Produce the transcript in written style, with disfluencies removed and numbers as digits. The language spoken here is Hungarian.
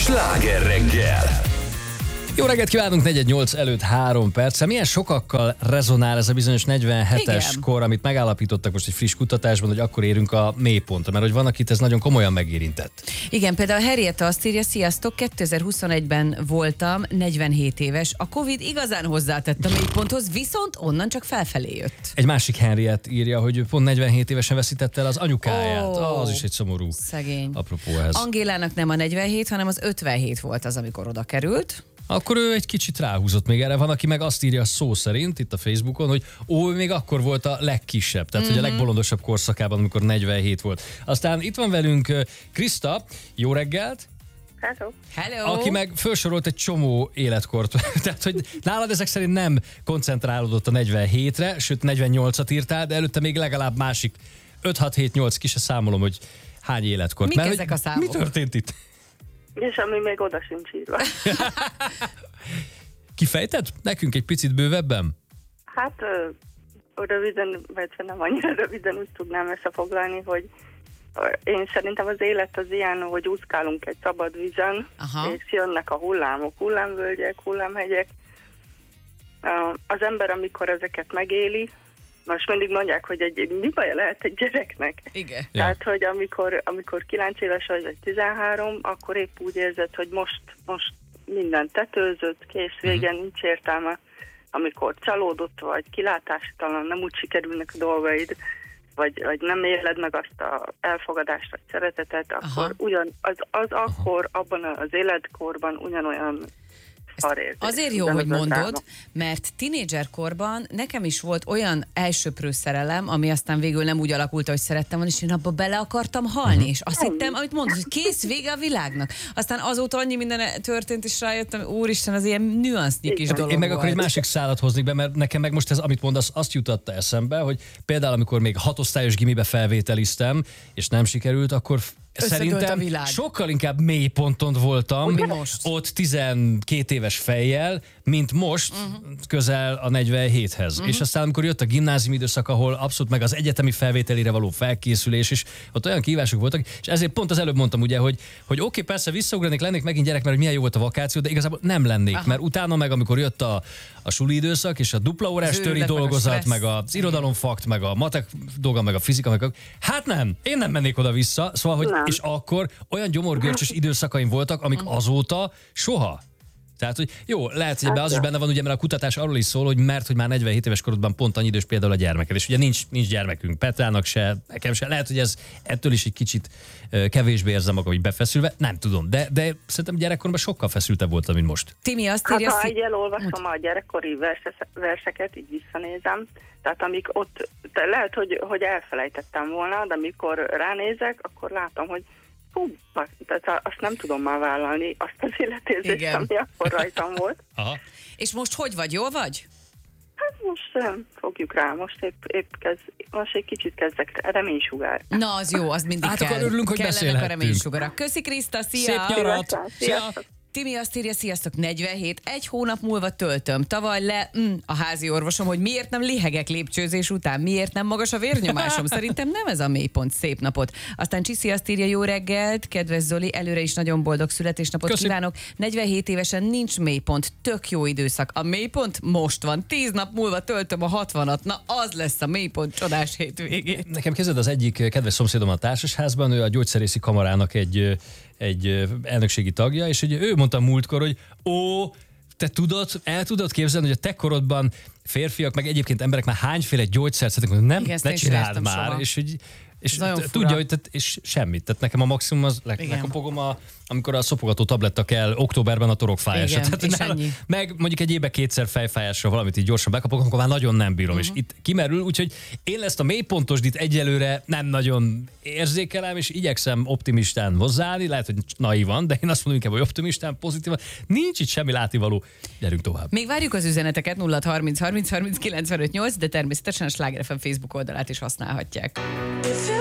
Sláger reggel! Jó reggelt kívánunk, 418 előtt 3 perc. Milyen sokakkal rezonál ez a bizonyos 47-es kor, amit megállapítottak most egy friss kutatásban, hogy akkor érünk a mélypontra, mert hogy van, akit ez nagyon komolyan megérintett. Igen, például Henrietta azt írja, sziasztok, 2021-ben voltam 47 éves. A Covid igazán hozzátett a mélyponthoz, viszont onnan csak felfelé jött. Egy másik Henriett írja, hogy pont 47 évesen veszítette el az anyukáját. Az is egy szomorú szegény. Apropó ehhez. Angélának nem a 47, hanem az 57 volt az, amikor oda került. Akkor ő egy kicsit ráhúzott még erre. Van, aki meg azt írja szó szerint itt a Facebookon, hogy még akkor volt a legkisebb, tehát hogy a legbolondosabb korszakában, amikor 47 volt. Aztán itt van velünk Kriszta, jó reggelt! Hello! Aki meg felsorolt egy csomó életkort. Tehát, hogy nálad ezek szerint nem koncentrálódott a 47-re, sőt 48-at írtál, de előtte még legalább másik 5-6-7-8, ki se számolom, hogy hány életkort. Mik ezek a számok? Mi történt itt? És ami még oda sincs írva. Kifejted? Nekünk egy picit bővebben? Hát röviden, vagy nem annyira röviden úgy tudnám összefoglalni, hogy én szerintem az élet az ilyen, hogy úszkálunk egy szabad vízen, és jönnek a hullámok, hullámvölgyek, hullámhegyek. Az ember, amikor ezeket megéli, most mindig mondják, hogy mi baja lehet egy gyereknek. Igen. Tehát, hogy amikor 9 éves vagy 13, akkor épp úgy érzed, hogy most minden tetőzött, kész, végen, nincs értelme. Amikor csalódott vagy, kilátástalan, nem úgy sikerülnek a dolgaid, vagy nem éled meg azt az elfogadást vagy szeretetet, akkor akkor abban az életkorban ugyanolyan azért jó, hogy mondod, mert tínédzserkorban nekem is volt olyan elsöprő szerelem, ami aztán végül nem úgy alakult, ahogy szerettem volna, és én abba bele akartam halni, és azt hittem, amit mondod, hogy kész, vége a világnak. Aztán azóta annyi minden történt, és rájöttem, úristen, az ilyen nüansznyi kis dolog. Én meg akkor volt. egy másik szálat hoznék be, mert nekem meg most ez, amit mondasz, azt jutatta eszembe, hogy például amikor még 6 osztályos gimibe felvételiztem, és nem sikerült, akkor szerintem sokkal inkább mélyponton voltam, ott 12 éves fejjel, mint most közel a 47-hez. És aztán amikor jött a gimnáziumi időszak, ahol abszolút meg az egyetemi felvételire való felkészülés, és ott olyan kihívások voltak, és ezért pont az előbb mondtam ugye, hogy oké, persze visszaugranék, lennék megint gyerek, mert milyen jó volt a vakáció, de igazából nem lennék, mert utána meg, amikor jött a suli időszak, és a dupla órás töri dolgozat, meg az irodalomfakt, meg a matek dolga, meg a fizika, meg hát nem, én nem mennék oda-vissza, szóval, hogy és akkor olyan gyomorgörcsös időszakaim voltak, amik azóta soha. Tehát, hogy jó, lehet, hogy ebben az is benne van, ugye, mert a kutatás arról is szól, hogy hogy már 47 éves korodban pont annyi idős például a gyermeked, és ugye nincs gyermekünk, Petrának se, nekem se. Lehet, hogy ez ettől is egy kicsit kevésbé érzem magam, hogy befeszülve, nem tudom, de szerintem gyerekkoromban sokkal feszültebb voltam, mint most. Timi azt írja, ha így elolvasom a gyerekkori verseket, így visszanézem, tehát amik ott, lehet, hogy elfelejtettem volna, de amikor ránézek, akkor látom, hogy tehát azt nem tudom már vállalni, azt az életérzést, ami akkor rajtam volt. Aha. És most hogy vagy? Jól vagy? Hát most fogjuk rá, most egy kicsit kezdek reménysugár. Na, az jó, az mindig kell. Akkor örülünk, hogy beszélhettünk. A reménysugarak. Köszi, Kriszta, szia! Szép nyarat! Szia! Timi azt írja, sziasztok, 47, egy hónap múlva töltöm. Tavaly a házi orvosom, hogy miért nem lihegek lépcsőzés után, miért nem magas a vérnyomásom. Szerintem nem ez a mélypont. Szép napot. Aztán Csiszi azt írja, jó reggelt, kedves Zoli, előre is nagyon boldog születésnapot kívánok. 47 évesen nincs mélypont, tök jó időszak. A mélypont most van, 10 nap múlva töltöm a 60-at. Na, az lesz a mélypont csodás hétvégén. Nekem kezded az egyik kedves szomszédom a társasházban, ő a gyógyszerészi kamarának egy elnökségi tagja, és hogy ő mondta múltkor, hogy te el tudod képzelni, hogy a te korodban férfiak, meg egyébként emberek már hányféle gyógyszert szeretnek, nem, igen, ne csináld már, soha. és tudja, hogy és semmit. Tehát nekem a maximum az lekopogom, amikor a szopogató tabletta kell októberben a torokfájásra. Meg mondjuk egy évben 2-szer fejfájásra valamit így gyorsan bekapogom, akkor már nagyon nem bírom. És itt kimerül, úgyhogy én ezt a mélypontosdit egyelőre nem nagyon érzékelem, és igyekszem optimistán hozzáállni. Lehet, hogy naívan, de én azt mondom inkább, hogy optimistán, pozitívan. Nincs itt semmi látnivaló. Gyerünk tovább. Még várjuk az üzeneteket 0 30 30 30 95 8, de természetesen a Sláger FM Facebook oldalát is használhatják.